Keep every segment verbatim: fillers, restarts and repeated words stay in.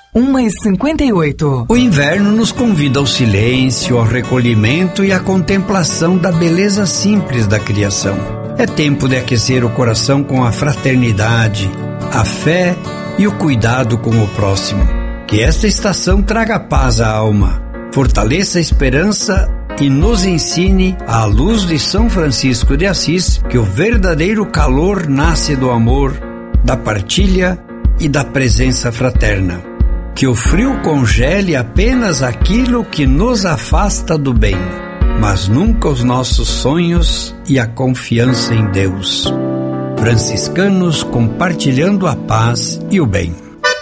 uma e cinquenta e oito. O inverno nos convida ao silêncio, ao recolhimento e à contemplação da beleza simples da criação. É tempo de aquecer o coração com a fraternidade, a fé e o cuidado com o próximo. Que esta estação traga paz à alma, fortaleça a esperança e nos ensine, à luz de São Francisco de Assis, que o verdadeiro calor nasce do amor, da partilha e da presença fraterna. Que o frio congele apenas aquilo que nos afasta do bem, mas nunca os nossos sonhos e a confiança em Deus. Franciscanos compartilhando a paz e o bem.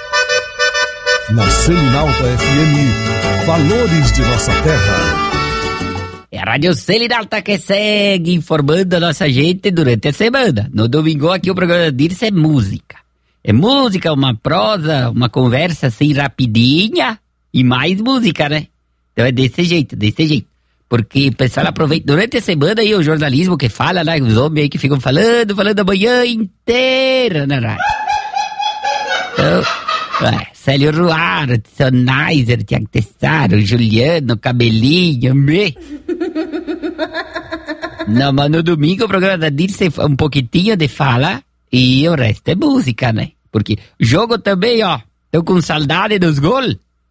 Na Selinalta F M, valores de nossa terra. É a Rádio Selinalta que segue informando a nossa gente durante a semana. No domingo aqui o programa Dirce é música. É música, uma prosa, uma conversa assim rapidinha e mais música, né? Então é desse jeito, desse jeito. Porque o pessoal aproveita durante a semana aí o jornalismo que fala, né? Os homens aí que ficam falando, falando a manhã inteira na rádio. Então, é, Célio Ruaro, Sonaiser, Tiago Tessaro, Juliano, Cabelinho, me. Não, mas no domingo o programa da Dirce é um pouquinho de fala e o resto é música, né? Porque jogo também, ó, tô com saudade dos gols.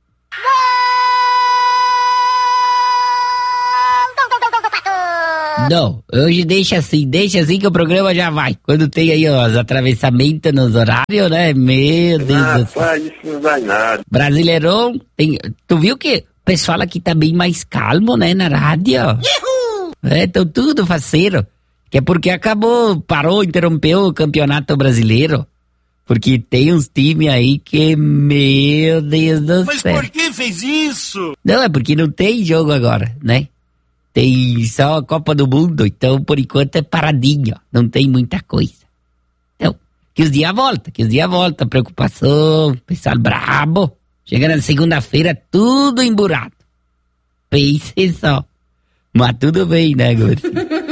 Não, hoje deixa assim, deixa assim que o programa já vai. Quando tem aí ó, os atravessamentos nos horários, né? Meu Deus ah, do céu. Pai, isso não vai nada. Brasileirão, tem, tu viu que o pessoal aqui tá bem mais calmo, né? Na rádio. Uhul! É, então tudo faceiro. Que é porque acabou, parou, interrompeu o campeonato brasileiro. Porque tem uns times aí que, meu Deus do Mas céu. Mas por que fez isso? Não, é porque não tem jogo agora, né? Tem só a Copa do Mundo, então por enquanto é paradinho, não tem muita coisa. Então, que os dias voltam, que os dias voltam, preocupação, pessoal brabo. Chega na segunda-feira, tudo emburrado. Pense só. Mas tudo bem, né, Gorsi?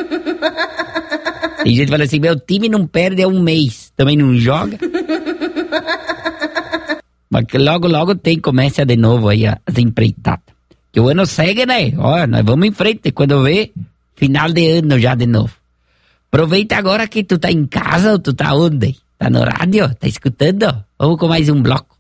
Tem gente que fala assim, meu time não perde há um mês, também não joga. Mas logo, logo tem, começa de novo aí as empreitadas. Que o ano segue, né? Ó, nós vamos em frente. Quando vê, final de ano já de novo. Aproveita agora que tu tá em casa ou tu tá onde? Tá no rádio? Tá escutando? Vamos com mais um bloco.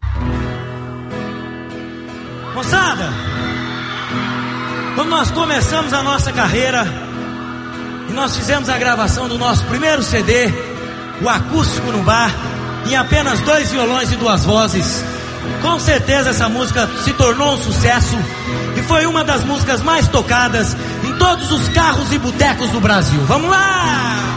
Moçada, quando nós começamos a nossa carreira e nós fizemos a gravação do nosso primeiro C D, o Acústico no Bar, em apenas dois violões e duas vozes, com certeza essa música se tornou um sucesso e foi uma das músicas mais tocadas em todos os carros e botecos do Brasil. Vamos lá!